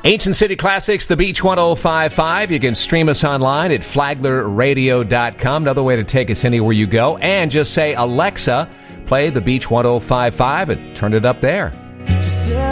Ancient City Classics, the Beach 1055. You can stream us online at flaglerradio.com. Another way to take us anywhere you go. And just say, Alexa, play the Beach 1055 and turn it up there.